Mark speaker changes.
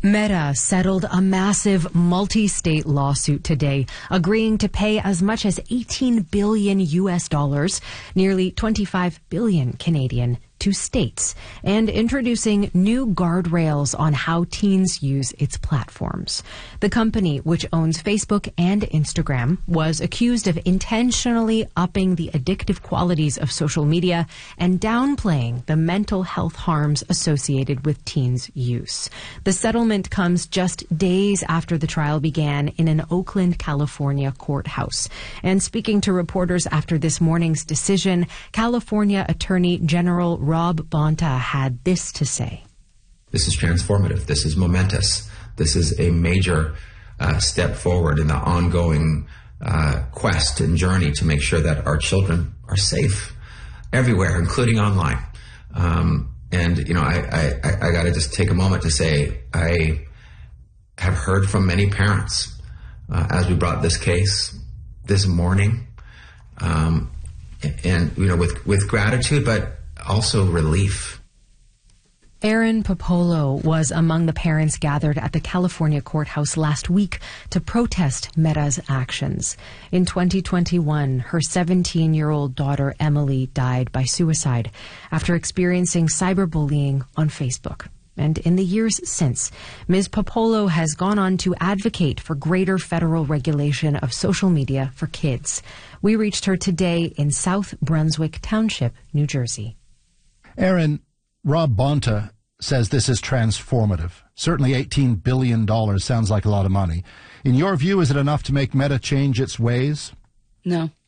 Speaker 1: Meta settled a massive multi-state lawsuit today, agreeing to pay as much as 18 billion US dollars, nearly 25 billion Canadian, to states, and introducing new guardrails on how teens use its platforms. The company, which owns Facebook and Instagram, was accused of intentionally upping the addictive qualities of social media and downplaying the mental health harms associated with teens' use. The settlement comes just days after the trial began in an Oakland, California courthouse. And speaking to reporters after this morning's decision, California Attorney General Rob Bonta had this to say.
Speaker 2: This is transformative. This is momentous. This is a major step forward in the ongoing quest and journey to make sure that our children are safe everywhere, including online. And, you know, I got to just take a moment to say I have heard from many parents as we brought this case this morning, and, you know, with gratitude, but also relief.
Speaker 1: Aaron Popolo was among the parents gathered at the California courthouse last week to protest Meta's actions. In 2021, her 17-year-old daughter Emily died by suicide after experiencing cyberbullying on Facebook. And in the years since, Ms. Popolo has gone on to advocate for greater federal regulation of social media for kids. We reached her today in South Brunswick Township, New Jersey.
Speaker 3: Aaron, Rob Bonta says this is transformative. Certainly $18 billion sounds like a lot of money. In your view, is it enough to make Meta change its ways?
Speaker 4: No.